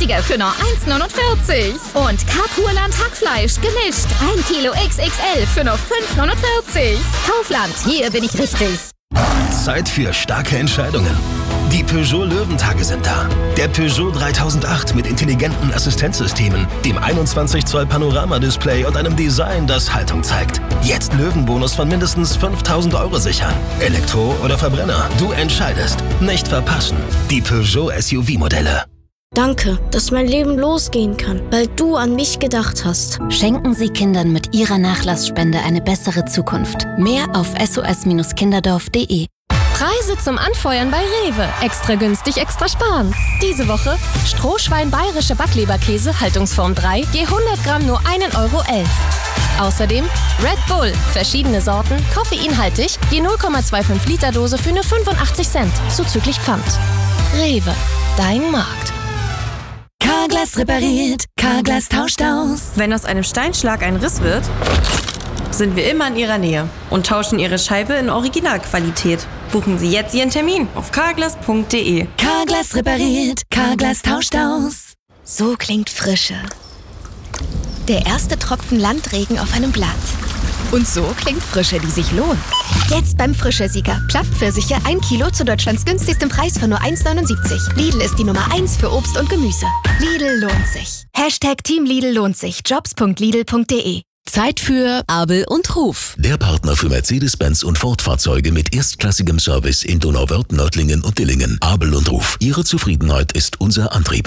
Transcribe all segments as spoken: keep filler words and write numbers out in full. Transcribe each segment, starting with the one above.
günstiger für nur eins neunundvierzig. Und Carpurland Hackfleisch gemischt. ein Kilo X X L für nur fünf neunundvierzig. Kaufland, hier bin ich richtig. Zeit für starke Entscheidungen. Die Peugeot Löwentage sind da. Der Peugeot dreitausendacht mit intelligenten Assistenzsystemen, dem einundzwanzig Zoll Panoramadisplay und einem Design, das Haltung zeigt. Jetzt Löwenbonus von mindestens fünftausend Euro sichern. Elektro oder Verbrenner, du entscheidest. Nicht verpassen. Die Peugeot S U V-Modelle. Danke, dass mein Leben losgehen kann, weil du an mich gedacht hast. Schenken Sie Kindern mit Ihrer Nachlassspende eine bessere Zukunft. Mehr auf s o s kinderdorf punkt de. Preise zum Anfeuern bei Rewe. Extra günstig, extra sparen. Diese Woche Strohschwein bayerische Backleberkäse, Haltungsform drei, je hundert Gramm nur ein Euro elf. Außerdem Red Bull, verschiedene Sorten, koffeinhaltig, je null Komma fünfundzwanzig Liter Dose für nur fünfundachtzig Cent, zuzüglich Pfand. Rewe, dein Markt. Carglass repariert, Carglass tauscht aus. Wenn aus einem Steinschlag ein Riss wird, sind wir immer in Ihrer Nähe und tauschen Ihre Scheibe in Originalqualität. Buchen Sie jetzt Ihren Termin auf carglass punkt de. Carglass repariert, Carglass tauscht aus. So klingt Frische. Der erste Tropfen Landregen auf einem Blatt. Und so klingt Frische, die sich lohnt. Jetzt beim Frische-Sieger. Plattpfirsiche ein Kilo zu Deutschlands günstigstem Preis von nur eins neunundsiebzig. Lidl ist die Nummer eins für Obst und Gemüse. Lidl lohnt sich. Hashtag Team Lidl lohnt sich. jobs punkt lidl punkt de. Zeit für Abel und Ruf. Der Partner für Mercedes-Benz und Ford-Fahrzeuge mit erstklassigem Service in Donauwörth, Nördlingen und Dillingen. Abel und Ruf. Ihre Zufriedenheit ist unser Antrieb.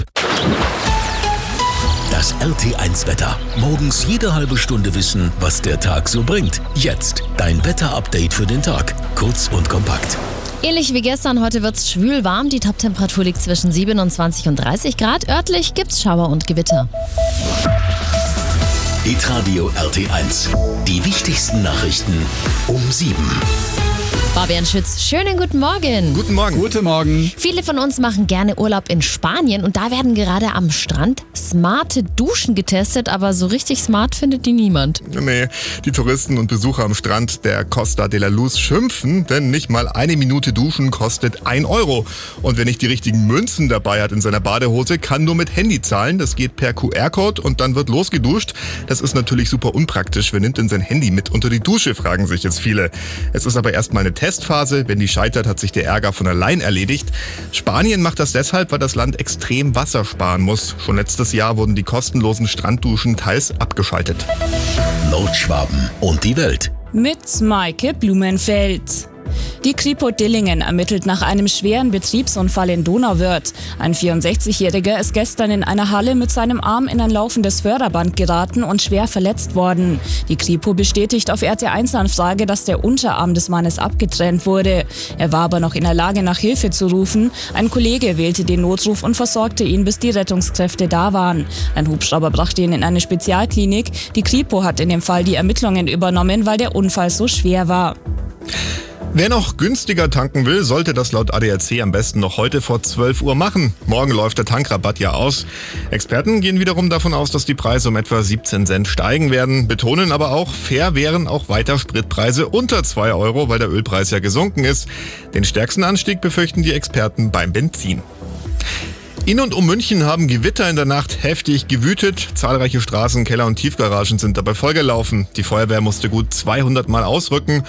Das R T eins Wetter. Morgens jede halbe Stunde wissen, was der Tag so bringt. Jetzt dein Wetter-Update für den Tag. Kurz und kompakt. Ähnlich wie gestern, heute wird's schwül warm. Die Toptemperatur liegt zwischen siebenundzwanzig und dreißig Grad. Örtlich gibt's Schauer und Gewitter. Hitradio R T eins. Die wichtigsten Nachrichten um sieben. Fabian Schütz, schönen guten Morgen. Guten Morgen. Guten Morgen. Viele von uns machen gerne Urlaub in Spanien und da werden gerade am Strand smarte Duschen getestet, aber so richtig smart findet die niemand. Nee, die Touristen und Besucher am Strand der Costa de la Luz schimpfen, denn nicht mal eine Minute Duschen kostet ein Euro. Und wer nicht die richtigen Münzen dabei hat in seiner Badehose, kann nur mit Handy zahlen. Das geht per Q R-Code und dann wird losgeduscht. Das ist natürlich super unpraktisch. Wer nimmt denn sein Handy mit unter die Dusche, fragen sich jetzt viele. Es ist aber erstmal eine Testphase. Wenn die scheitert, hat sich der Ärger von allein erledigt. Spanien macht das deshalb, weil das Land extrem Wasser sparen muss. Schon letztes Jahr wurden die kostenlosen Strandduschen teils abgeschaltet. Nordschwaben und die Welt. Mit Maike Blumenfeld. Die Kripo Dillingen ermittelt nach einem schweren Betriebsunfall in Donauwörth. Ein vierundsechzigjähriger ist gestern in einer Halle mit seinem Arm in ein laufendes Förderband geraten und schwer verletzt worden. Die Kripo bestätigt auf R T eins Anfrage, dass der Unterarm des Mannes abgetrennt wurde. Er war aber noch in der Lage, nach Hilfe zu rufen. Ein Kollege wählte den Notruf und versorgte ihn, bis die Rettungskräfte da waren. Ein Hubschrauber brachte ihn in eine Spezialklinik. Die Kripo hat in dem Fall die Ermittlungen übernommen, weil der Unfall so schwer war. Wer noch günstiger tanken will, sollte das laut A D A C am besten noch heute vor zwölf Uhr machen. Morgen läuft der Tankrabatt ja aus. Experten gehen wiederum davon aus, dass die Preise um etwa siebzehn Cent steigen werden, betonen aber auch, fair wären auch weiter Spritpreise unter zwei Euro, weil der Ölpreis ja gesunken ist. Den stärksten Anstieg befürchten die Experten beim Benzin. In und um München haben Gewitter in der Nacht heftig gewütet. Zahlreiche Straßen, Keller und Tiefgaragen sind dabei vollgelaufen. Die Feuerwehr musste gut zweihundert Mal ausrücken